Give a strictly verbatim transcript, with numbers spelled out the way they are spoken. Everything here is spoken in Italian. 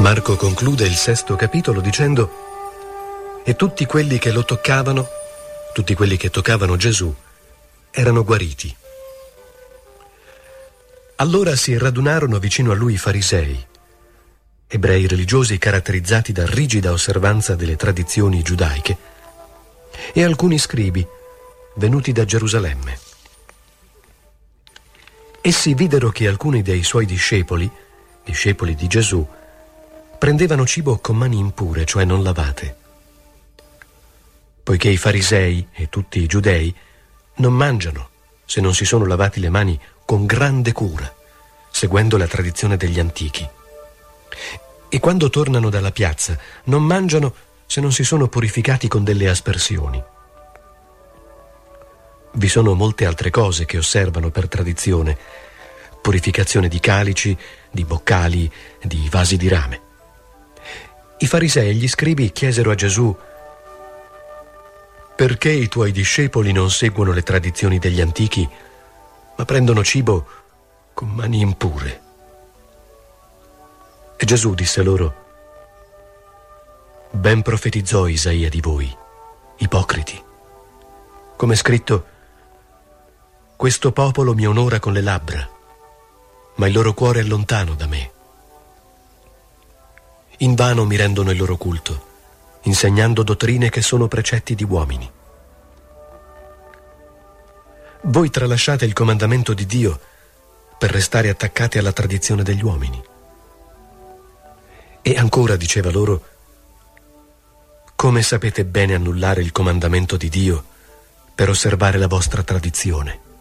Marco conclude il sesto capitolo dicendo: e tutti quelli che lo toccavano, tutti quelli che toccavano Gesù, erano guariti. Allora si radunarono vicino a lui i farisei, ebrei religiosi caratterizzati da rigida osservanza delle tradizioni giudaiche, e alcuni scribi venuti da Gerusalemme. Essi videro che alcuni dei suoi discepoli, discepoli di Gesù, prendevano cibo con mani impure, cioè non lavate. Poiché i farisei e tutti i giudei non mangiano se non si sono lavati le mani con grande cura, seguendo la tradizione degli antichi. E quando tornano dalla piazza non mangiano se non si sono purificati con delle aspersioni. Vi sono molte altre cose che osservano per tradizione: purificazione di calici, di boccali, di vasi di rame. I farisei e gli scribi chiesero a Gesù: perché i tuoi discepoli non seguono le tradizioni degli antichi, ma prendono cibo con mani impure? E Gesù disse loro: ben profetizzò Isaia di voi, ipocriti. Come è scritto: questo popolo mi onora con le labbra, ma il loro cuore è lontano da me. Invano mi rendono il loro culto, insegnando dottrine che sono precetti di uomini. Voi tralasciate il comandamento di Dio per restare attaccati alla tradizione degli uomini. E ancora diceva loro: come sapete bene annullare il comandamento di Dio per osservare la vostra tradizione?